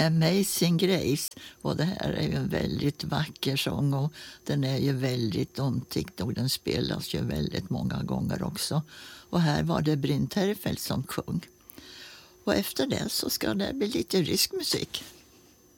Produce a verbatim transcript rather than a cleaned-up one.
Amazing Grace. Och det här är ju en väldigt vacker sång och den är ju väldigt omtyckt och den spelas ju väldigt många gånger också. Och här var det Bryn Terfel som sjöng. Och efter det så ska det bli lite rysk musik.